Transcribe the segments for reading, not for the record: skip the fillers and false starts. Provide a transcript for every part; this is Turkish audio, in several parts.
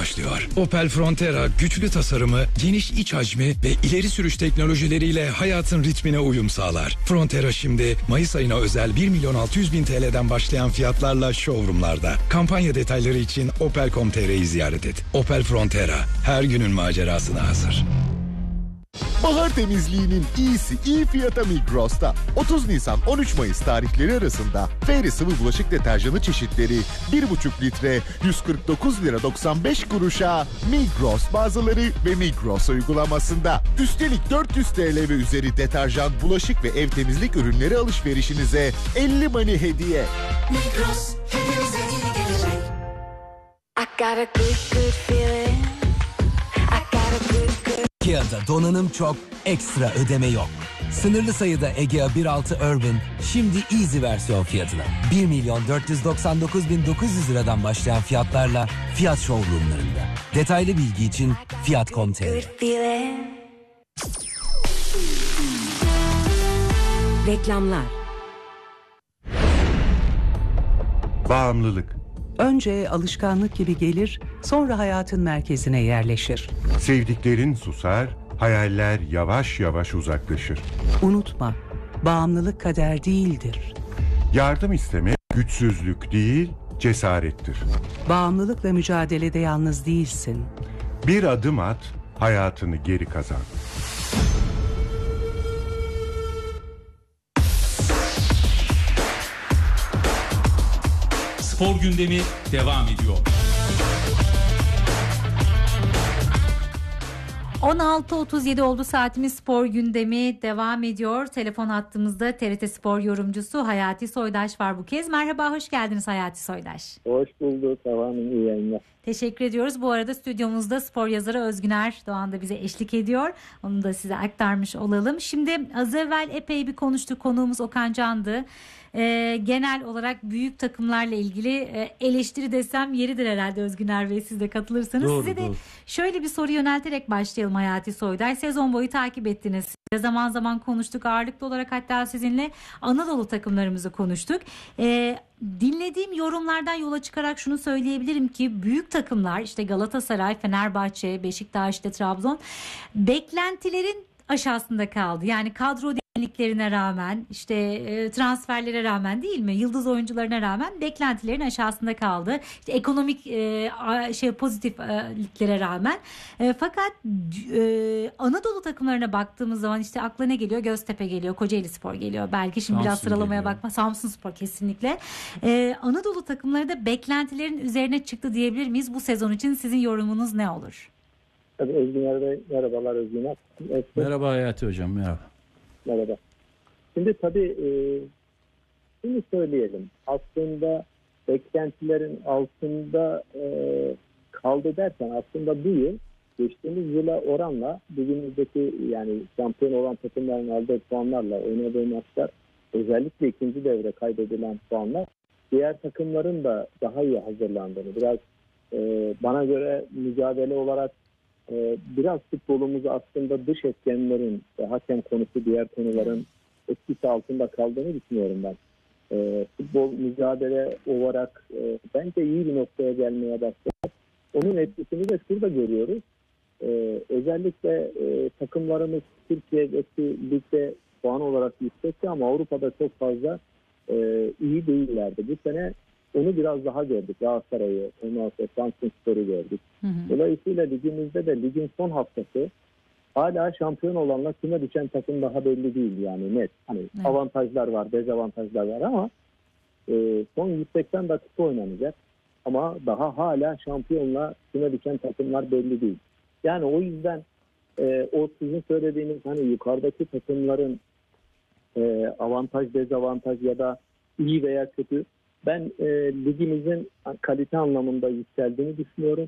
başlıyor. Opel Frontera güçlü tasarımı, geniş iç hacmi ve ileri sürüş teknolojileriyle hayatın ritmine uyum sağlar. Frontera şimdi Mayıs ayına özel 1.600.000 TL'den başlayan fiyatlarla showroomlarda. Kampanya detayları için opel.com.tr'yi ziyaret et. Opel Frontera, her günün macerasına hazır. Bahar temizliğinin iyisi iyi fiyata Migros'ta. 30 Nisan 13 Mayıs tarihleri arasında Fairy sıvı bulaşık deterjanı çeşitleri 1,5 litre 149 lira 95 kuruşa Migros mağazaları ve Migros uygulamasında. Üstelik 400 TL ve üzeri deterjan, bulaşık ve ev temizlik ürünleri alışverişinize 50 mani hediye. Migros hepimize iyi gelecek. I got a good feeling. I got a good. Egea'da donanım çok, ekstra ödeme yok. Sınırlı sayıda Egea 1.6 Urban şimdi Easy versiyon fiyatına. 1.499.900 liradan başlayan fiyatlarla Fiyat showroomlarında. Detaylı bilgi için Fiyat.com.tr. Reklamlar. Bağımlılık. Önce alışkanlık gibi gelir, sonra hayatın merkezine yerleşir. Sevdiklerin susar, hayaller yavaş yavaş uzaklaşır. Unutma, bağımlılık kader değildir. Yardım istemek güçsüzlük değil, cesarettir. Bağımlılıkla mücadelede yalnız değilsin. Bir adım at, hayatını geri kazan. Spor gündemi devam ediyor. 16.37 oldu saatimiz, spor gündemi devam ediyor. Telefon hattımızda TRT Spor yorumcusu Hayati Soydaş var bu kez. Merhaba, hoş geldiniz Hayati Soydaş. Hoş bulduk, tamamen iyi yayınlar. Teşekkür ediyoruz. Bu arada stüdyomuzda spor yazarı Özgüner Doğan da bize eşlik ediyor. Onu da size aktarmış olalım. Şimdi az evvel epey bir konuştuk. Konuğumuz Okan Can'dı. Genel olarak büyük takımlarla ilgili eleştiri desem yeridir herhalde Özgüner Bey, siz de katılırsanız. Doğru, size de doğru. şöyle bir soru yönelterek başlayalım Hayati Soyday. Sezon boyu takip ettiniz. Zaman zaman konuştuk. Ağırlıklı olarak hatta sizinle Anadolu takımlarımızı konuştuk. Dinlediğim yorumlardan yola çıkarak şunu söyleyebilirim ki büyük takımlar, işte Galatasaray, Fenerbahçe, Beşiktaş, işte Trabzon, beklentilerin aşağısında kaldı. Yani kadro derinliklerine rağmen, işte transferlere rağmen değil mi? Yıldız oyuncularına rağmen beklentilerin aşağısında kaldı. İşte ekonomik pozitifliklere rağmen. Fakat Anadolu takımlarına baktığımız zaman işte akla ne geliyor? Göztepe geliyor, Kocaelispor geliyor. Belki şimdi biraz sıralamaya geliyor. bakma. Samsunspor kesinlikle. Anadolu takımları da beklentilerin üzerine çıktı diyebilir miyiz? Bu sezon için sizin yorumunuz ne olur? Tabii Özgüner Bey, merhabalar Özgüner. Merhaba Hayati Hocam, merhaba. Merhaba. Şimdi tabii şunu söyleyelim. Aslında beklentilerin altında kaldı derken aslında bu yıl geçtiğimiz yıla oranla bugünümüzdeki, yani şampiyon olan takımların aldığı puanlarla oynadığı maçlar, özellikle ikinci devre kaybedilen puanlar diğer takımların da daha iyi hazırlandığını, biraz bana göre mücadele olarak biraz futbolumuz aslında dış etkenlerin, hakem konusu, diğer konuların etkisi altında kaldığını düşünüyorum ben. Futbol mücadele olarak bence iyi bir noktaya gelmeye başladı. Onun etkisini de şurada görüyoruz. Özellikle takımlarımız Türkiye'deki ligde puan olarak yüksekti ama Avrupa'da çok fazla iyi değillerdi. Bu sene onu biraz daha gördük. Galatasaray'ı, ondan sonra Samsunspor'u gördük. Dolayısıyla ligimizde de ligin son haftası hala şampiyon olanla kime düşen takım daha belli değil, yani net. Hani avantajlar var, dezavantajlar var ama son 180 dakika oynanacak. Ama daha hala şampiyonla kime düşen takımlar belli değil. Yani o yüzden o sizin söylediğiniz hani yukarıdaki takımların avantaj, dezavantaj ya da iyi veya kötü, ben ligimizin kalite anlamında yükseldiğini düşünüyorum.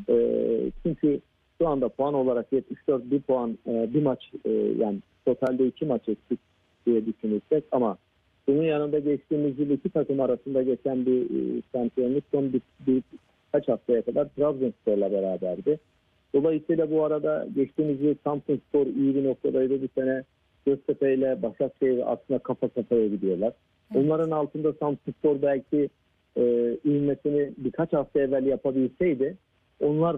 Çünkü şu anda puan olarak 74 bir puan, bir maç, yani totalde 2 maç eksik diye düşünürsek, ama bunun yanında geçtiğimiz yıl iki takım arasında geçen bir şampiyonluk son birkaç haftaya kadar Trabzonspor'la beraberdi. Dolayısıyla bu arada geçtiğimiz yıl Samsunspor iyi bir noktadaydı. Bu sene Göztepe ile Başakşehir aslında kafa kafaya gidiyorlar. Onların altında Samsunspor belki ivmesini birkaç hafta evvel yapabilseydi onlar